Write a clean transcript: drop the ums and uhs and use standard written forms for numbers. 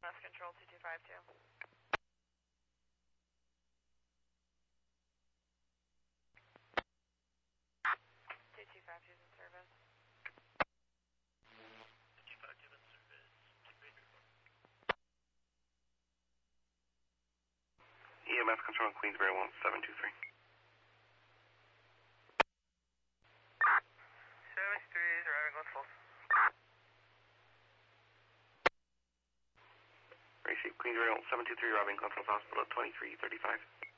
EMS Control 2252. 2252 is in service. 2252 in service. EMS Control Queensbury 1723. Service 3 is arriving on fault. Receive Queensbury 1723 arriving Conference Hospital at 2335.